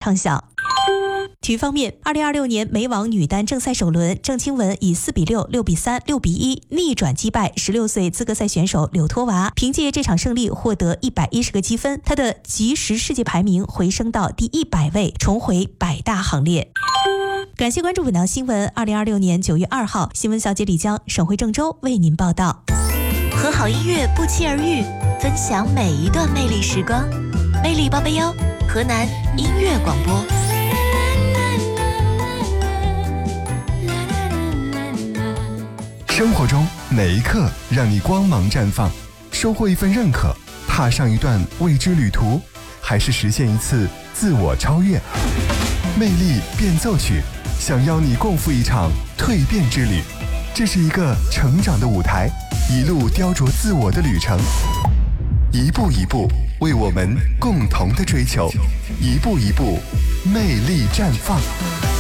畅晓。体育方面，2026年美网女单正赛首轮，郑钦文以4-6、6-3、6-1逆转击败16岁资格赛选手柳托娃，凭借这场胜利获得110个积分，她的即时世界排名回升到第100位，重回100大行列。感谢关注本档新闻。2026年9月2号，新闻小姐李江、沈慧郑州为您报道。 和好音乐不期而遇，分享每一段魅力时光。魅力881，河南音乐广播。 生活中哪一刻让你光芒绽放？收获一份认可，踏上一段未知旅途，还是实现一次自我超越？魅力变奏曲，想邀你共赴一场蜕变之旅。这是一个成长的舞台，一路雕琢自我的旅程，一步一步为我们共同的追求，一步一步魅力绽放。